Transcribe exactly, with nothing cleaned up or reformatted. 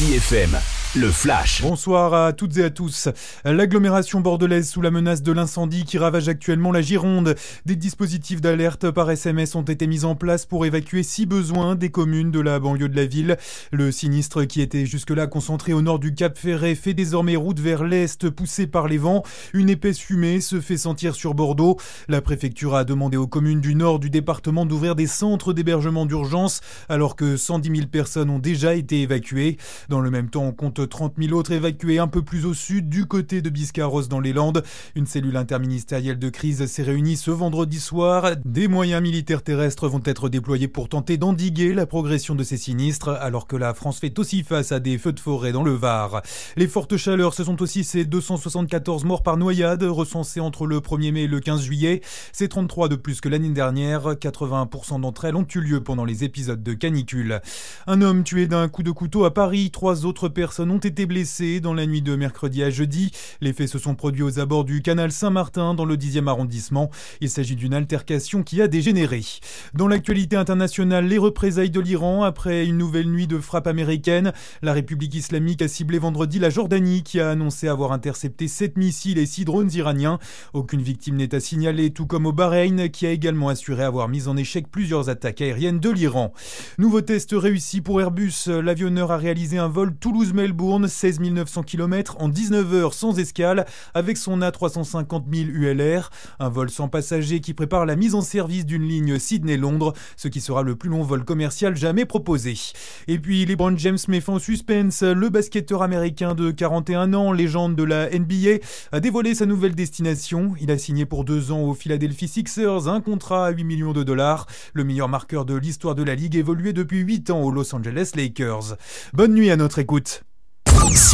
City F M, le flash. Bonsoir à toutes et à tous. L'agglomération bordelaise sous la menace de l'incendie qui ravage actuellement la Gironde. Des dispositifs d'alerte par S M S ont été mis en place pour évacuer si besoin des communes de la banlieue de la ville. Le sinistre qui était jusque-là concentré au nord du Cap Ferret fait désormais route vers l'est, poussé par les vents. Une épaisse fumée se fait sentir sur Bordeaux. La préfecture a demandé aux communes du nord du département d'ouvrir des centres d'hébergement d'urgence alors que cent dix mille personnes ont déjà été évacuées. Dans le même temps, on compte trente mille autres évacués un peu plus au sud, du côté de Biscarrosse dans les Landes. Une cellule interministérielle de crise s'est réunie ce vendredi soir. Des moyens militaires terrestres vont être déployés pour tenter d'endiguer la progression de ces sinistres, alors que la France fait aussi face à des feux de forêt dans le Var. Les fortes chaleurs, ce sont aussi ces deux cent soixante-quatorze morts par noyade recensés entre le premier mai et le quinze juillet. C'est trente-trois de plus que l'année dernière. quatre-vingts pour cent d'entre elles ont eu lieu pendant les épisodes de canicule. Un homme tué d'un coup de couteau à Paris. Trois autres personnes ont été blessées dans la nuit de mercredi à jeudi. Les faits se sont produits aux abords du canal Saint-Martin dans le dixième arrondissement. Il s'agit d'une altercation qui a dégénéré. Dans l'actualité internationale, les représailles de l'Iran après une nouvelle nuit de frappe américaine. La République islamique a ciblé vendredi la Jordanie qui a annoncé avoir intercepté sept missiles et six drones iraniens. Aucune victime n'est à signaler, tout comme au Bahreïn qui a également assuré avoir mis en échec plusieurs attaques aériennes de l'Iran. Nouveau test réussi pour Airbus. L'avionneur a réalisé un vol Toulouse-Melbourne, seize mille neuf cents kilomètres en dix-neuf heures sans escale avec son A trois cent cinquante mille U L R. Un vol sans passagers qui prépare la mise en service d'une ligne Sydney-Londres, ce qui sera le plus long vol commercial jamais proposé. Et puis LeBron James met fin au suspense. Le basketteur américain de quarante et un ans, légende de la N B A, a dévoilé sa nouvelle destination. Il a signé pour deux ans aux Philadelphia Sixers un contrat à huit millions de dollars. Le meilleur marqueur de l'histoire de la ligue évoluait depuis huit ans aux Los Angeles Lakers. Bonne nuit à notre écoute.